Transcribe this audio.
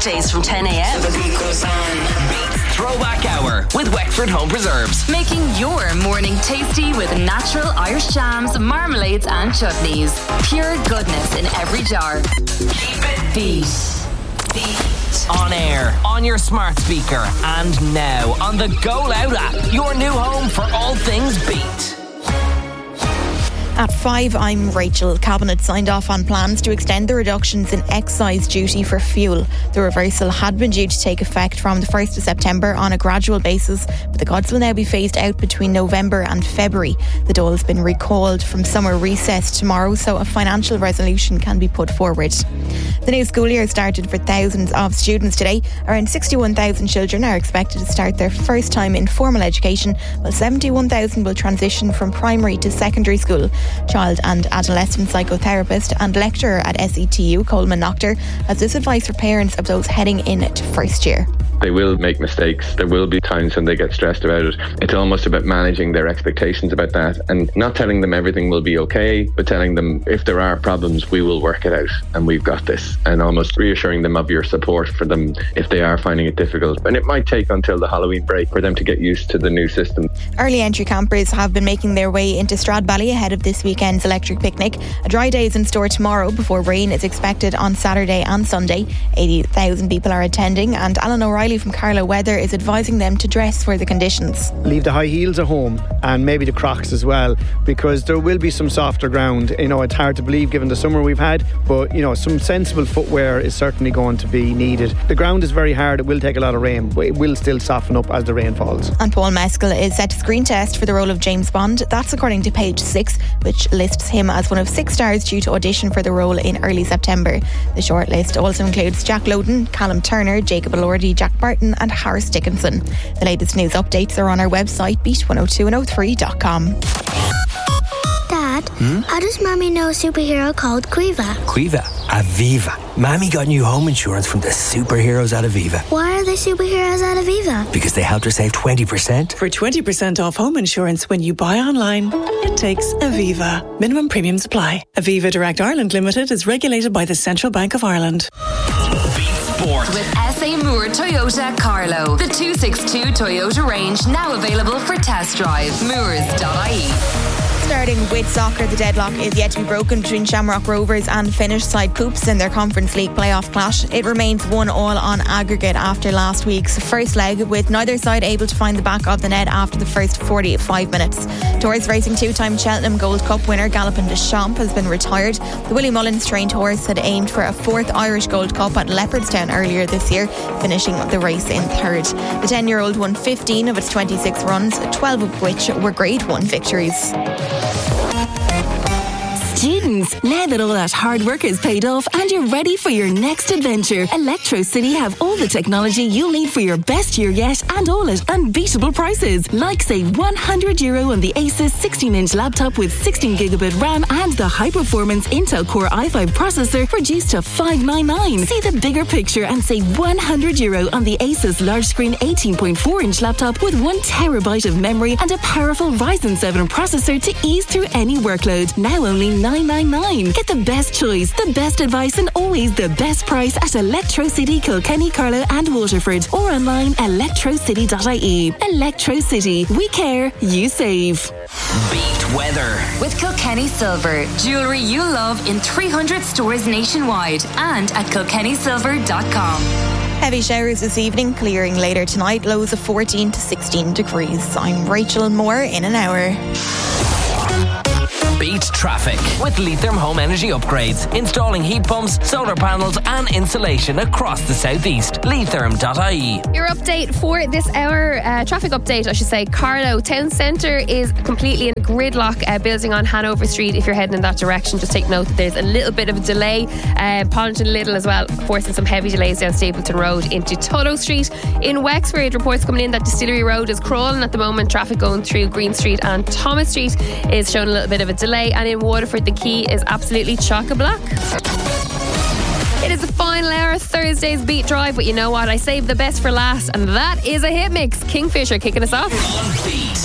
weekdays from 10 a.m. Beat Throwback Hour with Wexford Home Preserves. Making your morning tasty with natural Irish jams, marmalades and chutneys. Pure goodness in every jar. Keep it Beat. on air, on your smart speaker, and now on the Go Loud app. Your new home for all things Beat. At 5, I'm Rachel. Cabinet signed off on plans to extend the reductions in excise duty for fuel. The reversal had been due to take effect from the 1st of September on a gradual basis, but the cuts will now be phased out between November and February. The dole has been recalled from summer recess tomorrow, so a financial resolution can be put forward. The new school year started for thousands of students today. Around 61,000 children are expected to start their first time in formal education, while 71,000 will transition from primary to secondary school. Child and adolescent psychotherapist and lecturer at SETU, Coleman Noctor, has this advice for parents of those heading into first year. They will make mistakes. There will be times when they get stressed about it. It's almost about managing their expectations about that and not telling them everything will be okay, but telling them if there are problems, we will work it out and we've got this, and almost reassuring them of your support for them if they are finding it difficult. And it might take until the Halloween break for them to get used to the new system. Early entry campers have been making their way into Stradbally ahead of this weekend's electric picnic. A dry day is in store tomorrow before rain is expected on Saturday and Sunday. 80,000 people are attending, and Alan O'Reilly from Carlow Weather is advising them to dress for the conditions. Leave the high heels at home and maybe the Crocs as well, because there will be some softer ground. It's hard to believe given the summer we've had, but some sensible footwear is certainly going to be needed. The ground is very hard. It will take a lot of rain, but it will still soften up as the rain falls. And Paul Mescal is set to screen test for the role of James Bond. That's according to Page 6, which lists him as one of 6 stars due to audition for the role in early September. The shortlist also includes Jack Lowden, Callum Turner, Jacob Elordi, Jack Barton and Harris Dickinson. The latest news updates are on our website, beat102103.com. Dad, how does Mommy know a superhero called Quiva? Quiva? Aviva. Mammy got new home insurance from the superheroes at Aviva. Why are they superheroes at Aviva? Because they helped her save 20%. For 20% off home insurance when you buy online, it takes Aviva. Minimum premiums apply. Aviva Direct Ireland Limited is regulated by the Central Bank of Ireland. Sport. With SA Moore Toyota Carlow. The 262 Toyota range now available for test drive. Moores.ie. Starting with soccer, the deadlock is yet to be broken between Shamrock Rovers and Finnish side Coops in their Conference League playoff clash. It remains 1-1 on aggregate after last week's first leg, with neither side able to find the back of the net after the first 45 minutes. Torres Racing 2-time Cheltenham Gold Cup winner Galopin Deschamps has been retired. The Willie Mullins trained horse had aimed for a 4th Irish Gold Cup at Leopardstown earlier this year, finishing the race in 3rd. The 10-year-old won 15 of its 26 runs, 12 of which were Grade 1 victories. Students, now that all that hard work is paid off and you're ready for your next adventure, Electro City have all the technology you'll need for your best year yet, and all at unbeatable prices. Like save €100 on the Asus 16-inch laptop with 16GB RAM and the high-performance Intel Core i5 processor reduced to $599. See the bigger picture and save €100 on the Asus large-screen 18.4-inch laptop with 1TB of memory and a powerful Ryzen 7 processor to ease through any workload. Now only $999. Get the best choice, the best advice and always the best price at Electro City, Kilkenny, Carlow and Waterford, or online electrocity.ie. Electro City. We care, you save. Beat weather. With Kilkenny Silver. Jewellery you love in 300 stores nationwide and at kilkennysilver.com. Heavy showers this evening, clearing later tonight, lows of 14 to 16 degrees. I'm Rachel Moore in an hour. Beat traffic with Leitrim Home Energy Upgrades. Installing heat pumps, solar panels and insulation across the southeast. Leitrim.ie. Your update for this hour, traffic update I should say. Carlow Town Centre is completely in gridlock, building on Hanover Street. If you're heading in that direction, just take note that there's a little bit of a delay. Ponton Little as well, forcing some heavy delays down Stapleton Road into Tuttle Street. In Wexford, reports coming in that Distillery Road is crawling at the moment. Traffic going through Green Street and Thomas Street is showing a little bit of a delay. And in Waterford, the Quay is absolutely chock-a-block. It is the final hour, Thursday's Beat Drive, but you know what? I saved the best for last, and that is a hit mix. Kingfisher kicking us off. On Beat.